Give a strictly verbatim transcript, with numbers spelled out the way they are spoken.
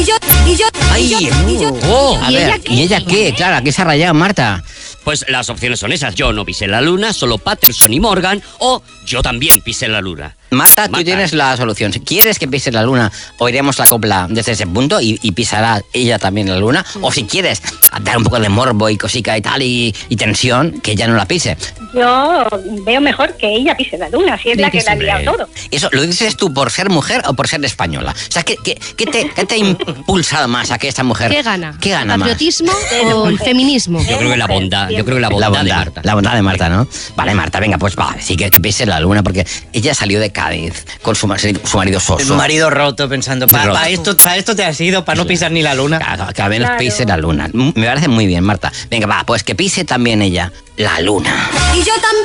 Y yo, y yo, Ay, y yo, y yo, oh, a ¿y ver, ella qué? ¿y ella qué? Claro, ¿a qué se ha rayado, Marta? Pues las opciones son esas. Yo no pisé la luna, solo Patterson y Morgan. O yo también pisé la luna. Marta, tú Marta. tienes la solución. Si quieres que pise la luna, oiremos la copla desde ese punto y, y pisará ella también la luna. O si quieres dar un poco de morbo y cosica y tal y, y tensión, que ella no la pise. Yo veo mejor que ella pise la luna, si es la que la ha liado todo. ¿Eso lo dices tú por ser mujer o por ser española? O sea, ¿qué, qué, qué te, qué te ha impulsado más a que esta mujer... ¿Qué gana? ¿Qué gana ¿El más? patriotismo o el feminismo? Yo creo que la bondad. Yo creo que la bondad, La bondad, de Marta. la bondad de Marta, ¿no? Vale, Marta, venga, pues va, sí que, que pise la luna, porque ella salió de Cádiz con su, mari- su marido soso. El marido roto pensando, para Roto. pa esto, pa esto te has ido, para no pisar ni la luna. Que, que al menos Claro. pise la luna. Me parece muy bien, Marta. Venga, va, pues que pise también ella la luna. y yo también.